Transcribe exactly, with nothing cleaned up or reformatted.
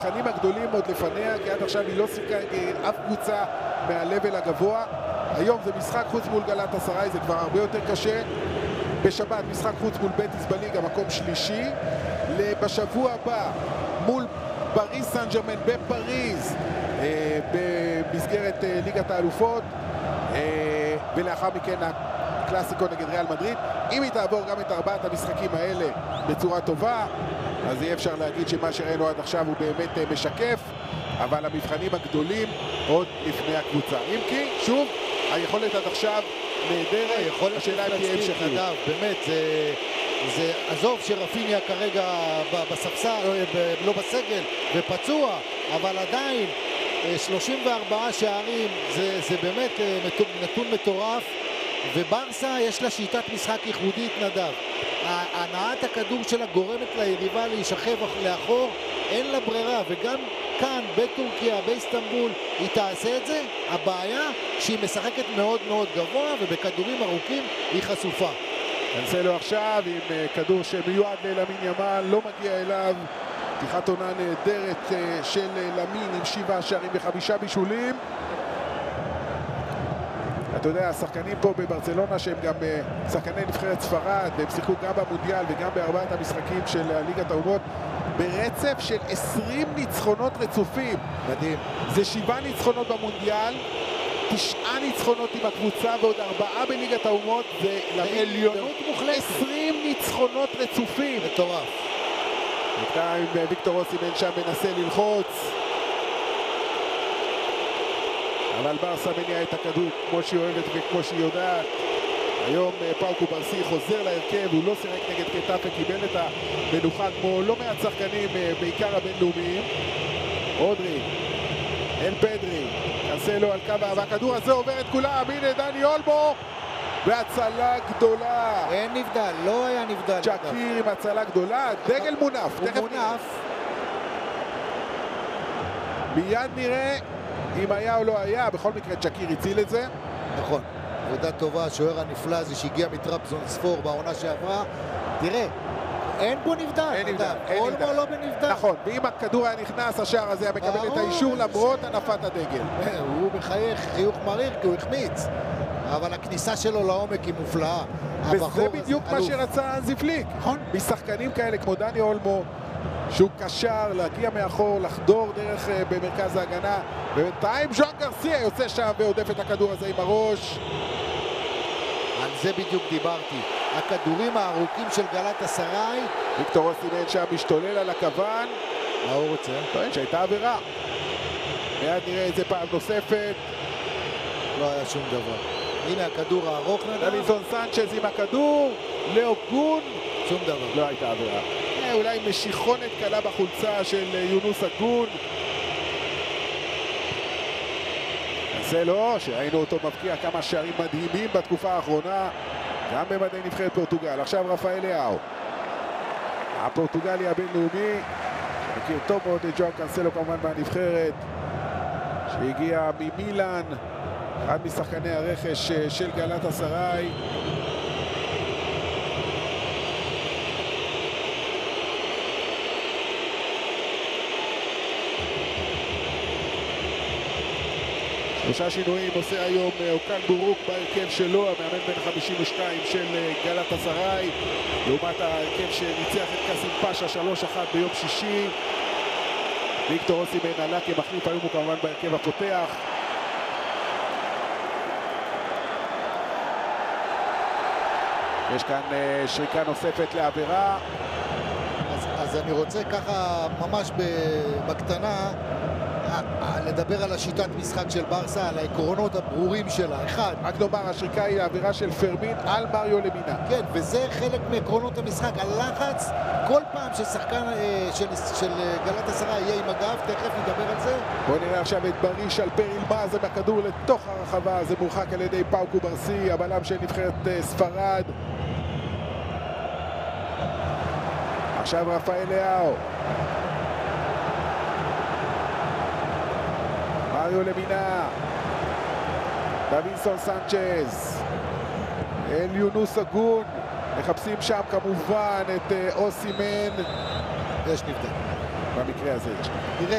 השחקנים הגדולים עוד לפניה, כי עד עכשיו היא לא שיחקה אף קבוצה מהלבל הגבוה. היום זה משחק חוץ מול גלאטסראי, זה כבר הרבה יותר קשה. בשבת משחק חוץ מול בטיס בליגה, מקום שלישי. בשבוע הבא מול פריז סן ז'רמן בפריז, אה, במסגרת אה, ליגת האלופות, אה, ולאחר מכן הקלאסיקו נגד ריאל מדריד. אם היא תעבור גם את ארבעת המשחקים האלה בצורה טובה, אז יהיה אפשר להגיד שמה שראינו עד עכשיו הוא באמת אה, משקף, אבל המבחנים הגדולים עוד לפני הקבוצה. אם כי, שוב, היכולת עד עכשיו נהדרת, השאלה אם תהיה המשכיות. באמת, זה... זה עזוב שרפיניה כרגע בספסל, לא בסגל ופצוע, אבל עדיין שלושים וארבעה שערים זה, זה באמת נתון מטורף. וברסה יש לה שיטת משחק ייחודית, נדב. הנעת הכדור שלה גורמת ליריבה להישכב לאחור, אין לה ברירה, וגם כאן בטורקיה, באיסטנבול, היא תעשה את זה. הבעיה שהיא משחקת מאוד מאוד גבוה, ובכדורים ארוכים היא חשופה. קנסלו עכשיו עם כדור שמיועד ללמין ימל, לא מגיע אליו. פתיחת עונה נהדרת של למין עם שבעה שערים וחמישה בישולים. אתה יודע, השחקנים פה בברצלונה שהם גם שחקני נבחרת ספרד, והם שיחקו גם במונדיאל וגם בארבעת המשחקים של ליגת האומות, ברצף של עשרים ניצחונות רצופים. מדהים. זה שבעה ניצחונות במונדיאל, תשעה ניצחונות עם הקבוצה ועוד ארבעה בליגת האומות. זה לעליונות מוחלטת. עשרים ניצחונות רצופים. מטורף. בינתיים ויקטור אוסימן שם מנסה ללחוץ, אבל ברסה מניעה את הכדור כמו שהיא אוהבת וכמו שהיא יודעת. היום פאו קוברסי חוזר להרכב, הוא לא שיחק נגד קטאפה, קיבל את המנוחה כמו לא מעט שחקנים, בעיקר הבינלאומיים. אודרי, אל פדרי, קנסלו על קו, והכדור הזה עובר את כולם. הנה דני אולמו והצלה גדולה. אין נבדל, לא היה נבדל. צ'קיר עם הצלה גדולה, דגל מונף. הוא מונף. מיד נראה אם היה או לא היה. בכל מקרה צ'קיר הציל את זה. נכון, עבודה טובה. השוער הנפלא הזה שהגיע מטרבזון ספור בעונה שעברה. תראה, אין פה נבדל. אין נבדל. אולמו לא בנבדל. נכון, ואם הכדור היה נכנס, השער הזה היה מקבל את האישור למרות הנפת הדגל. הוא מחייך חיוך מריר כי הוא החמיץ, אבל הכניסה שלו לעומק היא מופלאה. וזה בדיוק מה שרצה הנזי פליק. נכון. משחקנים כאלה כמו דני אולמו, שהוא קשר להגיע מאחור, לחדור דרך uh, במרכז ההגנה, ובינתיים ז'ואן גרסיה יוצא שם ועודף את הכדור הזה עם הראש. על זה בדיוק דיברתי. הכדורים הארוכים של גלאטסראי. ויקטור אוסימן שם משתולל על הכוון. מה הוא רוצה? טוען שהייתה עבירה. מיד נראה את זה פעם נוספת. לא היה שום דבר. הנה הכדור הארוך נדע. דווינזון סנצ'ז עם הכדור, לאו גון. שום דבר. לא הייתה עבירה. אולי משיכונת קלה בחולצה של יונוס אגון. קנסלו, שראינו אותו מבקיע כמה שערים מדהימים בתקופה האחרונה, גם במדי נבחרת פורטוגל. עכשיו רפאל לאו, הפורטוגלי הבינלאומי, מכיר טוב מאוד את ז'ואן קנסלו כמובן מהנבחרת, שהגיע ממילאן, אחד משחקני הרכש של גלאטסראי. שלושה שינויים עושה היום אוקן בורוק בהרכב שלו, המאמן בן חמישים ושתיים של גלאטסראי, לעומת ההרכב שניצח את קאסם פאשה שלוש אחת ביום שישי. ויקטור אוסימן עלה כמחליף, היום הוא כמובן בהרכב הפותח. יש כאן שריקה נוספת לעבירה. אז, אז אני רוצה ככה ממש בקטנה לדבר על השיטת משחק של ברסה, על העקרונות הברורים שלה. אחד, רק לומר, השריקה היא העבירה של פרמין על מריו למינה. כן, וזה חלק מעקרונות המשחק. הלחץ, כל פעם ששחקן של, של גלאטסראי יהיה עם הגב, תכף נדבר על זה. בואו נראה עכשיו את בריש על פרילמה, זה בכדור לתוך הרחבה, זה מורחק על ידי פאו קוברסי, הבלם של נבחרת ספרד. עכשיו רפאל לאו. מריו למינה, דווינזון סנצ'ז, אל יונוס אגון, מחפשים שם כמובן את אוסימן. יש נבדל. במקרה הזה יש. תראה